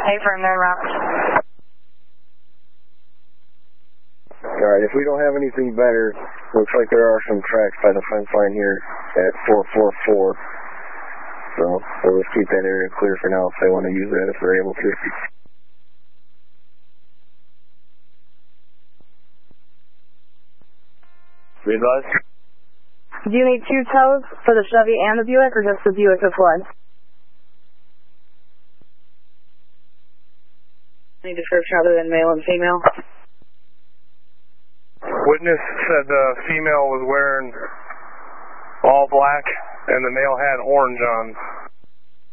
A-firm there, Rock. Alright, if we don't have anything better, looks like there are some tracks by the fence line here at 444. So we'll just keep that area clear for now if they want to use that, if they're able to. Readvise? Do you need 2 tows for the Chevy and the Buick, or just the Buick to flood? Need to search other than male and female. Witness said the female was wearing all black and the male had orange on.